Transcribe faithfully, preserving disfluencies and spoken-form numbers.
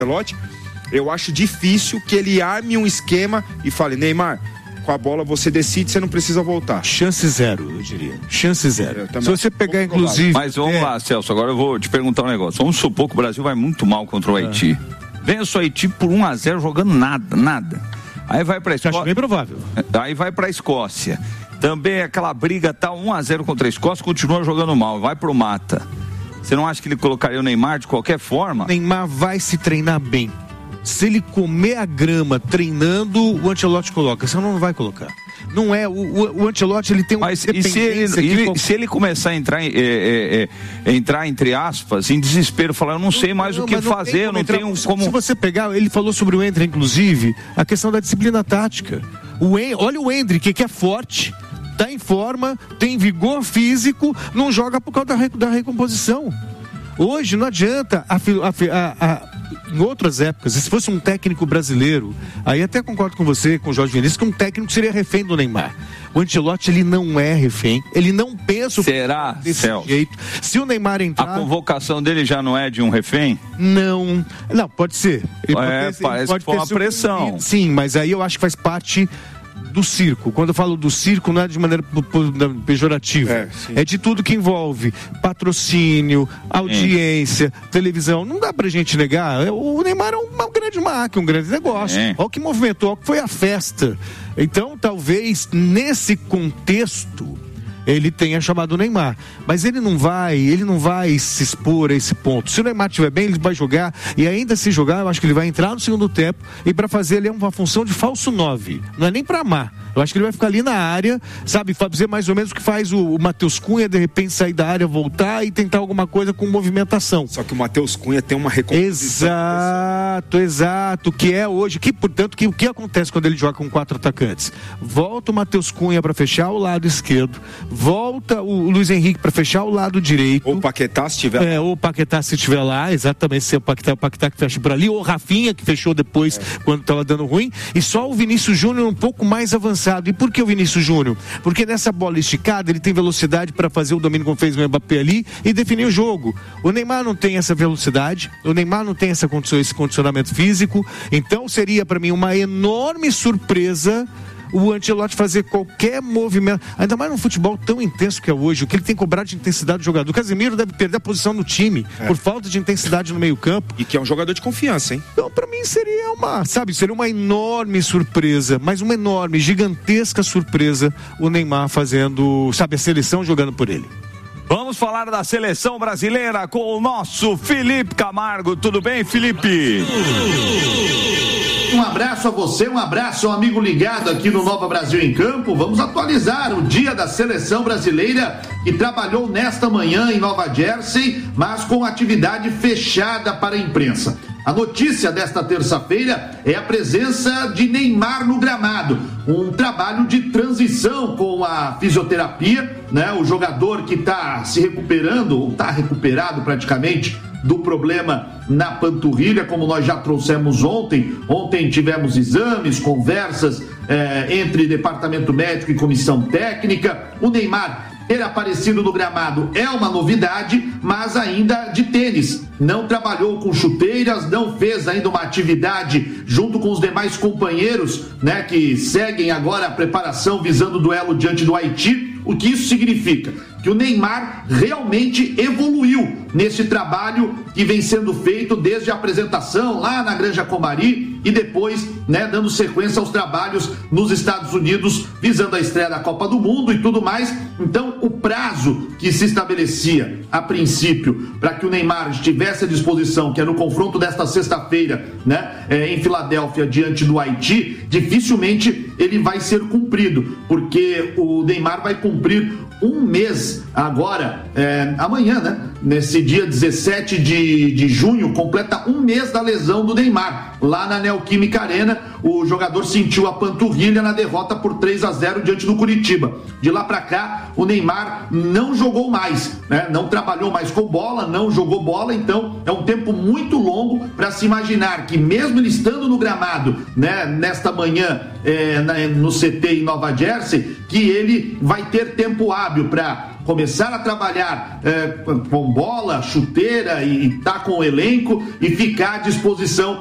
Ancelotti, eu acho difícil que ele arme um esquema e fale, Neymar, com a bola você decide, você não precisa voltar. Chance zero, eu diria. Chance zero. Se você pegar, inclusive... Mas vamos é... lá, Celso, agora eu vou te perguntar um negócio. Vamos supor que o Brasil vai muito mal contra o Haiti. É. Vence o Haiti por um a zero jogando nada, nada. Aí vai pra Escócia. Acho bem provável. Aí vai pra Escócia. Também aquela briga tá um a zero contra a Escócia, continua jogando mal, vai pro mata. Você não acha que ele colocaria o Neymar de qualquer forma? O Neymar vai se treinar bem. Se ele comer a grama treinando, o Ancelotti coloca. Senão não vai colocar. Não é, o, o, o Ancelotti ele tem uma Mas e se ele, ele, se ele começar a entrar, é, é, é, entrar entre aspas, em desespero, falar, eu não, não sei mais não, o que fazer, eu não entrar, tenho como... Se você pegar, ele falou sobre o Endrick, inclusive, a questão da disciplina tática. O en, olha o Endrick, que é forte, tá em forma, tem vigor físico, não joga por causa da, da recomposição. Hoje não adianta a, a, a, em outras épocas, se fosse um técnico brasileiro, aí até concordo com você, com o Jorge Vinícius, que um técnico seria refém do Neymar. O Ancelotti, ele não é refém, ele não pensa Será, desse Celso? jeito. Se o Neymar entrar... A convocação dele já não é de um refém? Não, não, pode ser. Ele é, pode ter, parece pode que foi uma pressão. Sim, mas aí eu acho que faz parte... do circo. Quando eu falo do circo, não é de maneira pejorativa. É, é de tudo que envolve patrocínio, audiência, é. televisão. Não dá pra gente negar. O Neymar é uma grande máquina, um grande negócio. É. Olha o que movimentou, olha o que foi a festa. Então, talvez, nesse contexto, ele tenha chamado o Neymar, mas ele não vai, ele não vai se expor a esse ponto. Se o Neymar estiver bem, ele vai jogar, e ainda se jogar, eu acho que ele vai entrar no segundo tempo, e para fazer ele é uma função de falso nove, não é nem para amar. Eu acho que ele vai ficar ali na área, sabe, fazer mais ou menos o que faz o, o Matheus Cunha, de repente sair da área, voltar e tentar alguma coisa com movimentação. Só que o Matheus Cunha tem uma recomposição. Exato, exato, que é hoje, que portanto, que, o que acontece quando ele joga com quatro atacantes? Volta o Matheus Cunha para fechar o lado esquerdo, volta o Luiz Henrique para fechar o lado direito. Ou o Paquetá se estiver é, ou o Paquetá se estiver lá, exatamente, se é o Paquetá, o Paquetá que fecha por ali, ou o Rafinha que fechou depois é. quando estava dando ruim, e só o Vinícius Júnior um pouco mais avançado. E por que o Vinícius Júnior? Porque nessa bola esticada ele tem velocidade para fazer o domínio como fez o Mbappé ali e definir o jogo. O Neymar não tem essa velocidade, o Neymar não tem essa condição, esse condicionamento físico, então seria para mim uma enorme surpresa o Ancelotti fazer qualquer movimento, ainda mais num futebol tão intenso que é hoje, o que ele tem cobrado de intensidade do jogador. O Casemiro deve perder a posição no time é. por falta de intensidade no meio campo. E que é um jogador de confiança, hein? Então, pra mim seria uma, sabe, seria uma enorme surpresa, mas uma enorme, gigantesca surpresa o Neymar fazendo, sabe, a seleção jogando por ele. Vamos falar da seleção brasileira com o nosso Felipe Camargo. Tudo bem, Felipe? Um abraço a você, um abraço ao amigo ligado aqui no Nova Brasil em Campo. Vamos atualizar o dia da seleção brasileira que trabalhou nesta manhã em Nova Jersey, mas com atividade fechada para a imprensa. A notícia desta terça-feira é a presença de Neymar no gramado, um trabalho de transição com a fisioterapia, né? O jogador que está se recuperando, ou está recuperado praticamente, do problema na panturrilha, como nós já trouxemos ontem. Ontem tivemos exames, conversas eh, entre departamento médico e comissão técnica. O Neymar ter aparecido no gramado é uma novidade, mas ainda de tênis. Não trabalhou com chuteiras, não fez ainda uma atividade junto com os demais companheiros, né, que seguem agora a preparação visando o duelo diante do Haiti. O que isso significa? Que o Neymar realmente evoluiu nesse trabalho que vem sendo feito desde a apresentação lá na Granja Comari e depois, né, dando sequência aos trabalhos nos Estados Unidos, visando a estreia da Copa do Mundo e tudo mais. Então, o prazo que se estabelecia a princípio para que o Neymar estivesse à disposição, que é no confronto desta sexta-feira, né, é, em Filadélfia, diante do Haiti, dificilmente ele vai ser cumprido, porque o Neymar vai cumprir um mês agora, é, amanhã, né? Nesse dia dezessete de, de junho, completa um mês da lesão do Neymar. Lá na Neoquímica Arena, o jogador sentiu a panturrilha na derrota por três a zero diante do Curitiba. De lá pra cá, o Neymar não jogou mais, né? Não trabalhou mais com bola, não jogou bola, então é um tempo muito longo para se imaginar que mesmo ele estando no gramado, né, nesta manhã é, na, no C T em Nova Jersey, que ele vai ter tempo hábil para começar a trabalhar é, com bola, chuteira e estar tá com o elenco e ficar à disposição